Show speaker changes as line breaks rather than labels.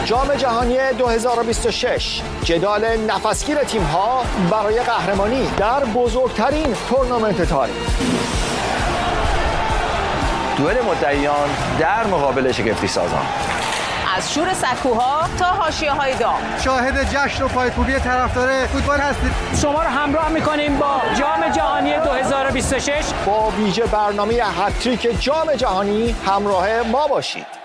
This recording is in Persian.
جام جهانی 2026 جدال نفسگیر تیم‌ها برای قهرمانی در بزرگترین تورنمنت تاریخ.
دوئل مدعیان در مقابل شگفتی سازان.
از شور سکوها تا حاشیه‌های داغ.
شاهد جشن و پایکوبی طرفدار فوتبال هستید.
شما رو همراه می‌کنیم با جام جهانی 2026
با ویژه برنامه هتریک جام جهانی همراه ما باشید.